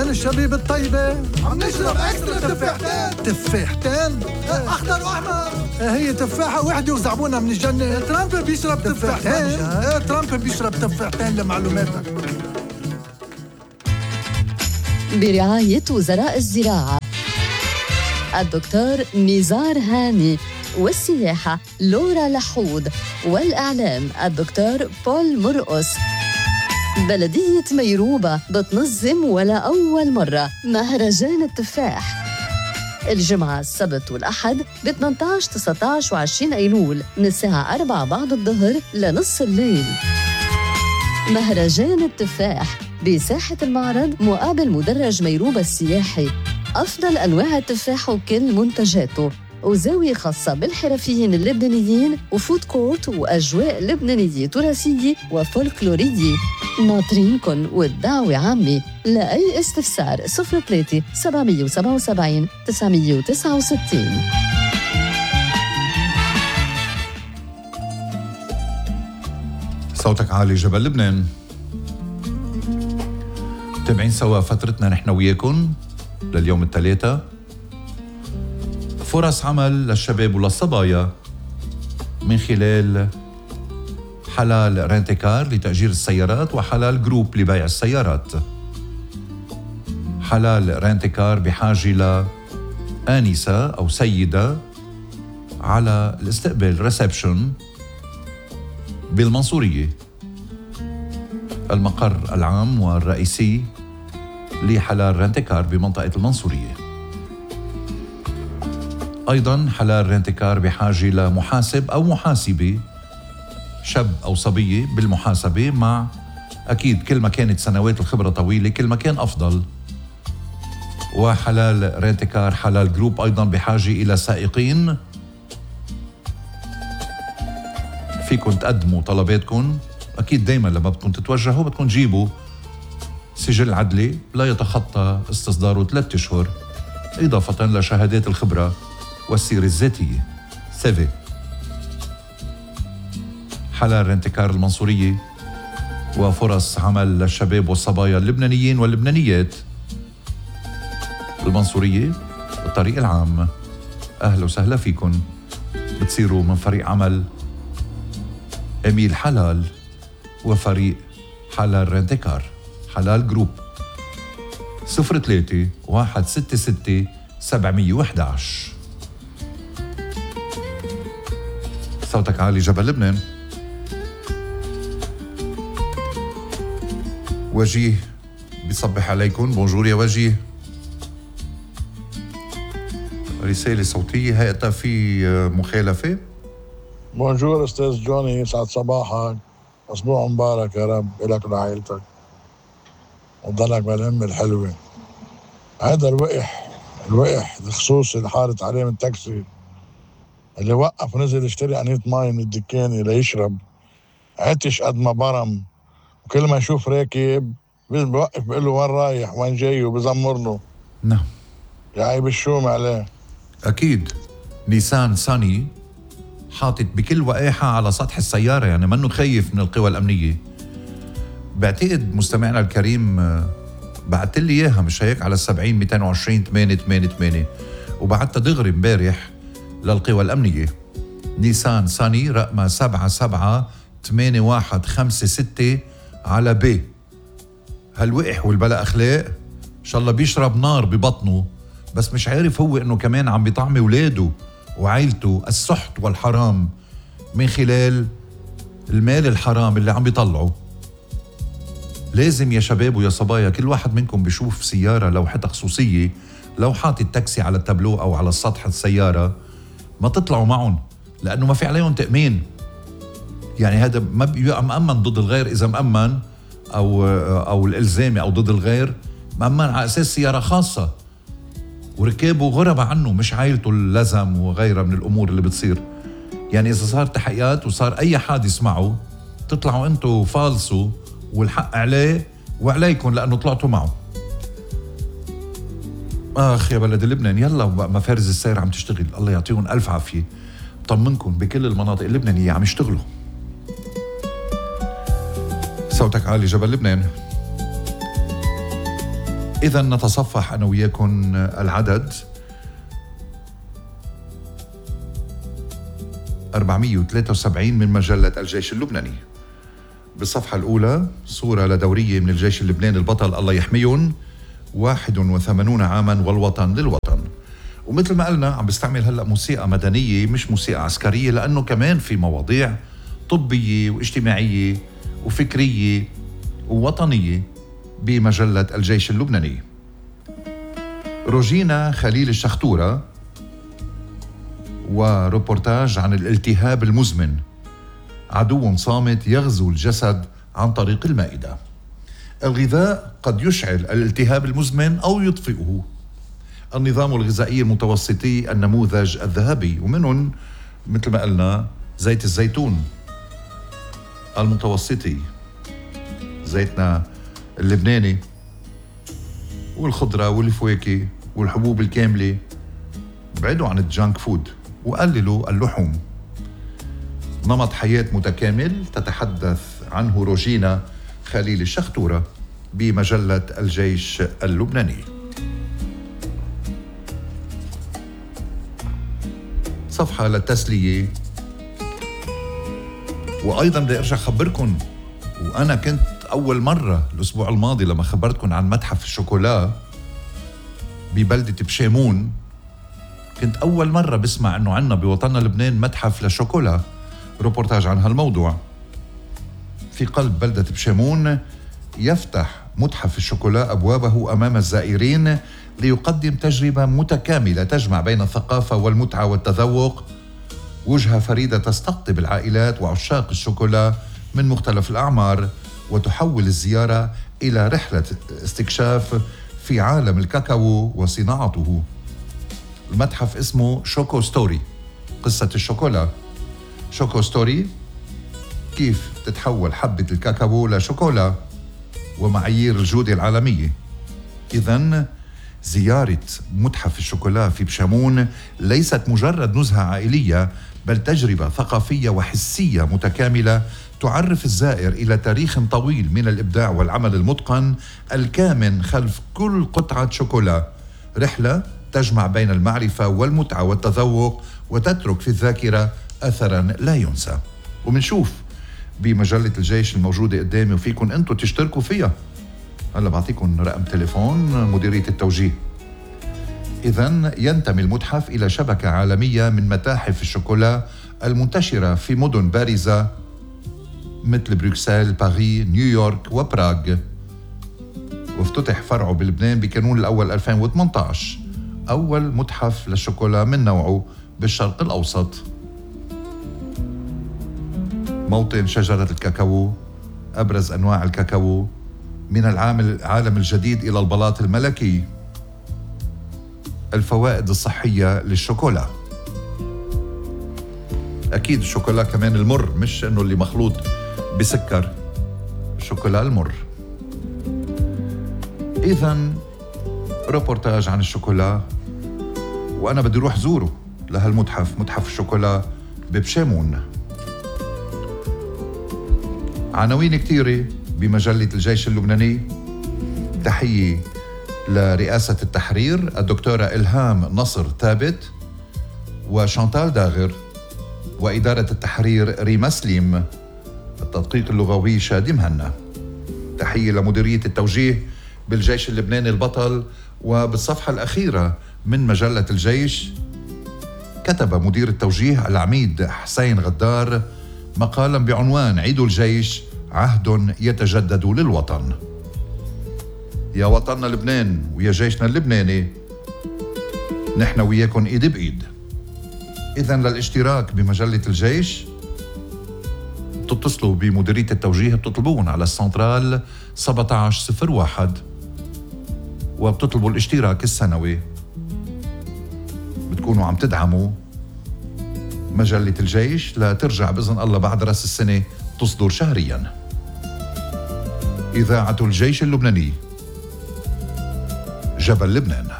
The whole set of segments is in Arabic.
من الشبيب الطيبة عم نشرب اكسترا تفاحتين اخضر واحمر. هي تفاحة وحدة وزعبونها من الجنة. ترامب بيشرب تفاحتين. ترامب بيشرب تفاحتين لمعلوماتك. برعاية وزراء الزراعة الدكتور نزار هاني، والسياحة لورا لحود، والإعلام الدكتور بول مرقس. بلدية ميروبة بتنظم ولا أول مرة مهرجان التفاح الجمعة السبت والأحد ب 18 19 و20 أيلول من الساعة 4 بعد الظهر لنص الليل. مهرجان التفاح بساحة المعرض مقابل مدرج ميروبة السياحي. أفضل أنواع التفاح وكل منتجاته، وزاوية خاصة بالحرفيين اللبنانيين، وفود كورت وأجواء لبنانية تراثية وفولكلورية. ناطرينكن والدعوة عامة. لأي استفسار 03 777 969. صوتك عالي جبل لبنان. متابعين سوا فترتنا نحن وياكم لليوم الثلاثاء. فرص عمل للشباب وللصبايا من خلال حلال رنتكار لتأجير السيارات وحلال جروب لبيع السيارات. حلال رنتكار بحاجة لآنسة أو سيدة على الاستقبال ريسبشن بالمنصورية، المقر العام والرئيسي لحلال رنتكار بمنطقة المنصورية. أيضاً حلال رنتكار بحاجة لمحاسب أو محاسبة، شاب أو صبية بالمحاسبة، مع أكيد كل ما كانت سنوات الخبرة طويلة كل ما كان أفضل. وحلال رنتكار حلال جروب أيضاً بحاجة إلى سائقين. فيكن تقدموا طلباتكم، أكيد دايماً لما بدكم تتوجهوا بدكم تجيبوا سجل عدلي لا يتخطى استصداره 3 أشهر، إضافة لشهادات الخبرة والسيرة الذاتية CV. حلال رنتكار المنصورية وفرص عمل للشباب والصبايا اللبنانيين واللبنانيات. المنصورية الطريق العام. أهلا وسهلا فيكم. بتصيروا من فريق عمل أميل حلال وفريق حلال رنتكار حلال جروب. 03 166 711. صوتك عالي جبل لبنان. وجيه بيصبح عليكم. بونجور يا وجيه. رسالة صوتية. هيئة في مخالفة. بونجور أستاذ جوني، يسعد صباحك. أسبوع مبارك يا رب إلك ولعائلتك، وضلك بالهم الحلوة. هذا الوقح الخصوصي اللي حارت عليه من التاكسي، اللي وقف ونزل يشتري أنية مي من الدكانة ليشرب، عتش قد ما برم، وكل ما يشوف راكب بيوقف بيقول له وين رايح وين جاي وبزمر له. نعم يا عيب الشوم عليه. أكيد نيسان صني حاطط بكل وقاحة على سطح السيارة، يعني منه خايف من القوى الأمنية. بعتقد مستمعنا الكريم بعت لي إياها مش هيك على 70 220 888، وبعتها دغري امبارح للقوى الأمنية. نيسان صني رقمها 778156 على ب. هالوقح والبلا أخلاق إن شاء الله بيشرب نار ببطنه، بس مش عارف هو إنه كمان عم بيطعم ولاده وعائلته السحت والحرام من خلال المال الحرام اللي عم بيطلعه. لازم يا شباب ويا صبايا كل واحد منكم بيشوف سيارة لوحتها خصوصية، لو حاطط تاكسي على التابلو أو على السطح السيارة ما تطلعوا معهم، لأنه ما في عليهم تأمين. يعني هذا ما بيبقى مأمن ضد الغير. إذا مأمن أو الإلزامي أو ضد الغير، مأمن على أساس سيارة خاصة وركابه غربة عنه مش عائلته اللزم وغيرها من الأمور اللي بتصير. يعني إذا صار تحقيقات وصار أي حادث معه تطلعوا أنتوا فالصوا والحق عليه وعليكم لأنه طلعتوا معه. آخ يا بلد لبنان، يلا مفارز السير عم تشتغل، الله يعطيهم ألف عافية. بطمنكم بكل المناطق اللبنانية عم يشتغلوا. صوتك عالي جبل لبنان. إذا نتصفح أنا وياكم العدد 473 من مجلة الجيش اللبناني. بالصفحة الأولى صورة لدورية من الجيش اللبناني البطل الله يحميهم، 81 عاما والوطن للوطن. ومثل ما قلنا عم بستعمل هلأ موسيقى مدنية مش موسيقى عسكرية، لأنه كمان في مواضيع طبية واجتماعية وفكرية ووطنية بمجلة الجيش اللبناني. روجينا خليل الشختورة وريبورتاج عن الالتهاب المزمن، عدو صامت يغزو الجسد عن طريق المائدة. الغذاء قد يشعل الالتهاب المزمن أو يطفئه. النظام الغذائي المتوسطي النموذج الذهبي، ومنهم مثل ما قلنا زيت الزيتون المتوسطي، زيتنا اللبناني، والخضرة والفواكه والحبوب الكاملة. بعدوا عن الجانك فود وقللوا اللحوم. نمط حياة متكامل تتحدث عنه روجينا خليل الشختورة بمجلة الجيش اللبناني. صفحة للتسلية. وأيضا بدي أرجع أخبركم، وأنا كنت أول مرة الأسبوع الماضي لما خبرتكم عن متحف الشوكولا ببلدة بشامون، كنت أول مرة بسمع أنه عنا بوطننا لبنان متحف للشوكولا. روبورتاج عن هالموضوع. في قلب بلدة بشامون يفتح متحف الشوكولا أبوابه أمام الزائرين ليقدم تجربة متكاملة تجمع بين الثقافة والمتعة والتذوق، وجهة فريدة تستقطب العائلات وعشاق الشوكولا من مختلف الأعمار، وتحول الزيارة إلى رحلة استكشاف في عالم الكاكاو وصناعته. المتحف اسمه شوكو ستوري، قصة الشوكولا. شوكو ستوري، كيف تتحول حبة الكاكاو لشوكولا ومعايير الجودة العالمية. إذن زيارة متحف الشوكولا في بشامون ليست مجرد نزهة عائلية، بل تجربة ثقافية وحسية متكاملة تعرف الزائر إلى تاريخ طويل من الإبداع والعمل المتقن الكامن خلف كل قطعة شوكولا. رحلة تجمع بين المعرفة والمتعة والتذوق، وتترك في الذاكرة أثراً لا ينسى. ومنشوف بمجلة الجيش الموجودة قدامي، وفيكن أنتوا تشتركوا فيها. هلا بعطيكم رقم تليفون مديرية التوجيه. إذن ينتمي المتحف إلى شبكة عالمية من متاحف الشوكولا المنتشرة في مدن بارزة مثل بروكسل، باريس، نيويورك وبراغ. وافتتح فرعه بلبنان بكانون الأول 2018، أول متحف للشوكولا من نوعه بالشرق الأوسط. موطن شجرة الكاكاو، أبرز أنواع الكاكاو، من العالم الجديد إلى البلاط الملكي. الفوائد الصحية للشوكولا. أكيد الشوكولا كمان المر، مش أنه اللي مخلوط بسكر، الشوكولا المر. إذن روبورتاج عن الشوكولا، وأنا بدي روح زوره لهالمتحف، متحف الشوكولا ببشامون. عناوين كتيرة بمجلة الجيش اللبناني. تحية لرئاسة التحرير الدكتورة إلهام نصر ثابت وشانتال داغر، وإدارة التحرير ريما سليم، التدقيق اللغوي شادي مهنا. تحية لمديرية التوجيه بالجيش اللبناني البطل. وبالصفحة الأخيرة من مجلة الجيش كتب مدير التوجيه العميد حسين غدار مقالا بعنوان عيد الجيش عهد يتجدد للوطن. يا وطننا لبنان ويا جيشنا اللبناني، نحن وياكم ايد بايد. إذن للاشتراك بمجلة الجيش تتصلوا بمديرية التوجيه، بتطلبون على السنترال 1701 وبتطلبوا الاشتراك السنوي. بتكونوا عم تدعموا مجلة الجيش لترجع بإذن الله بعد رأس السنة تصدر شهرياً. إذاعة الجيش اللبناني، جبل لبنان.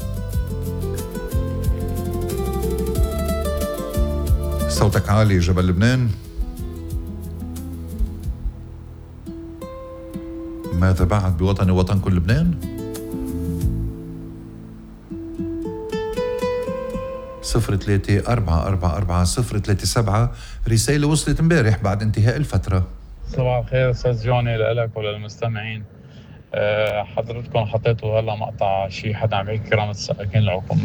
صوتك عالي جبل لبنان. ماذا بعد بوطني وطنكم لبنان؟ 03-444-037. رسالة وصلت امبارح بعد انتهاء الفترة. صباح الخير استاذ جوني، لك وللمستمعين. حضرتكم حطيتوا هلا مقطع شي حدا عم يحكي كرامة السائقين العقوم